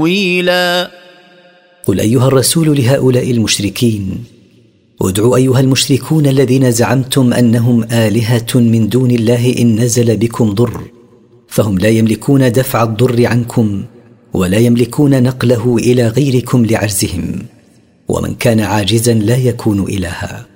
ويلا. قل أيها الرسول لهؤلاء المشركين: ادعوا أيها المشركون الذين زعمتم أنهم آلهة من دون الله إن نزل بكم ضر، فهم لا يملكون دفع الضر عنكم ولا يملكون نقله إلى غيركم لعجزهم، ومن كان عاجزا لا يكون إلها.